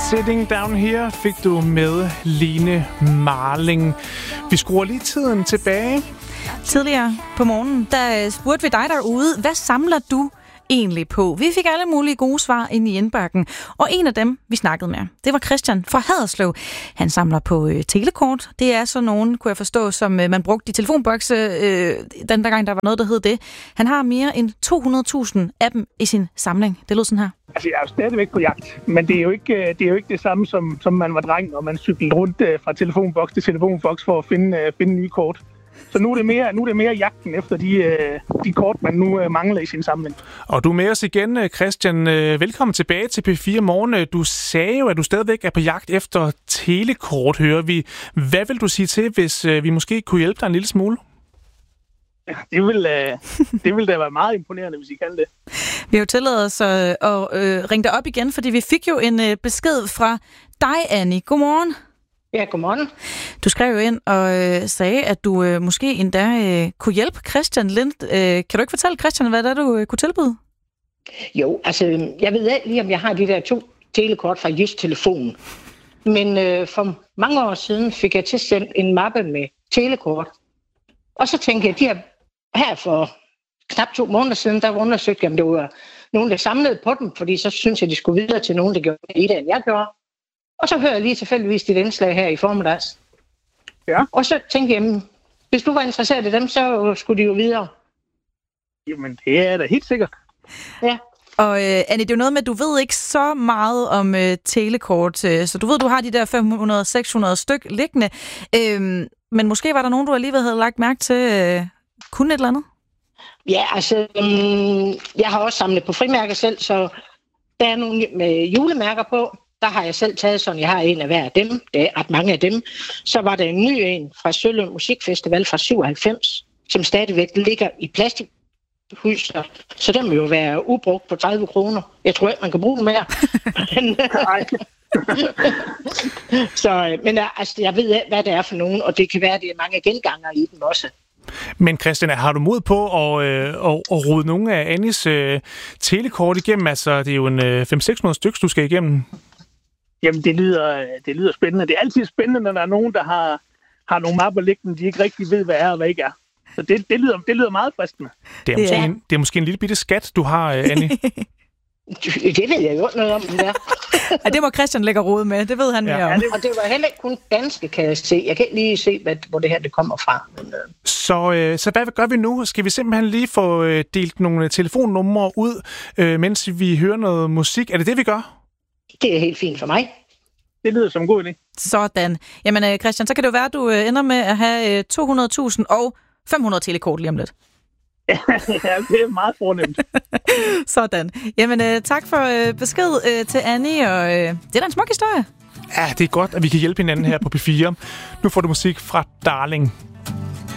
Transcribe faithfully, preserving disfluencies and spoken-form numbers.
Sitting Down Here fik du med Line Marling. Vi skruer lige tiden tilbage. Tidligere på morgenen, der spurgte vi dig derude, hvad samler du egentlig på? Vi fik alle mulige gode svar ind i indbakken, og en af dem, vi snakkede med, det var Christian fra Haderslev. Han samler på øh, telekort. Det er så nogen, kunne jeg forstå, som øh, man brugte i telefonbokse, øh, den der gang, der var noget, der hed det. Han har mere end to hundrede tusind af dem i sin samling. Det lød sådan her. Altså, jeg er jo stadigvæk på jagt, men det er jo ikke det, er jo ikke det samme, som, som man var dreng, og man cyklede rundt øh, fra telefonboks til telefonboks for at finde, øh, finde nye kort. Så nu er det mere, nu er det mere jagten efter de, øh, de kort, man nu øh, mangler i sin samling. Og du er med os igen, Christian. Velkommen tilbage til P fire Morgen. Du sagde jo, at du stadigvæk er på jagt efter telekort, hører vi. Hvad vil du sige til, hvis øh, vi måske kunne hjælpe dig en lille smule? Ja, det vil, øh, det vil da være meget imponerende, hvis I kan det. Vi har jo tilladet os at, at øh, ringe dig op igen, fordi vi fik jo en øh, besked fra dig, Annie. Godmorgen. Ja, godmorgen. Du skrev jo ind og øh, sagde, at du øh, måske endda øh, kunne hjælpe Christian lidt. Øh, kan du ikke fortælle, Christian, hvad det er, du øh, kunne tilbyde? Jo, altså, jeg ved ikke lige, om jeg har de der to telekort fra Jysk Telefon. Men øh, for mange år siden fik jeg tilsendt en mappe med telekort. Og så tænkte jeg, de her, her for knap to måneder siden, der undersøgte jeg, om det var nogen, der samlede på dem, fordi så synes jeg, de skulle videre til nogen, der gjorde det i det, end jeg gjorde. Og så hører jeg lige tilfældigvis dit indslag her i formiddags. Ja. Og så tænkte jeg, jamen, hvis du var interesseret i dem, så skulle de jo videre. Jamen, det er da helt sikkert. Ja. Og øh, Annie, det er jo noget med, at du ved ikke så meget om øh, telekort, øh, så du ved, du har de der fem hundrede til seks hundrede styk liggende. Øh, men måske var der nogen, du alligevel havde lagt mærke til, øh, kun et eller andet? Ja, altså, øhm, jeg har også samlet på frimærker selv, så der er nogle med julemærker på. Der har jeg selv taget sådan, jeg har en af hver af dem. Det er ret mange af dem. Så var der en ny en fra Sølund Musikfestival fra syvoghalvfems, som stadigvæk ligger i plastikhus. Så den vil jo være ubrugt på tredive kroner. Jeg tror ikke, man kan bruge den mere. Så, men altså, jeg ved ikke, hvad det er for nogen, og det kan være, at det er mange genganger i dem også. Men Christian, har du mod på at, øh, at, at rode nogle af Annies øh, telekort igennem? Altså, det er jo en øh, fem til seks hundrede stykker, du skal igennem. Jamen, det lyder, det lyder spændende. Det er altid spændende, når der er nogen, der har, har nogle mapper liggende, de ikke rigtig ved, hvad er og hvad ikke er. Så det, det, lyder, det lyder meget fristende. Det er, måske ja. en, det er måske en lille bitte skat, du har, Annie. Det ved jeg jo noget om, det der. Ja, det må Christian lægge rode med. Det ved han ja. mere om. Ja, det, og det var heller ikke kun danske, kan jeg se. Jeg kan ikke lige se, hvad, hvor det her det kommer fra. Men, øh. Så, øh, så hvad gør vi nu? Skal vi simpelthen lige få øh, delt nogle telefonnumre ud, øh, mens vi hører noget musik? Er det det, vi gør? Det er helt fint for mig. Det lyder som en god idé. Sådan. Jamen øh, Christian, så kan det jo være, at du øh, ender med at have øh, to hundrede tusind og fem hundrede telekort lige om lidt. Ja, det er meget fornemt. Sådan. Jamen øh, tak for øh, besked øh, til Annie, og øh, det er da en smuk historie. Ja, det er godt, at vi kan hjælpe hinanden her på P fire. Nu får du musik fra Darling.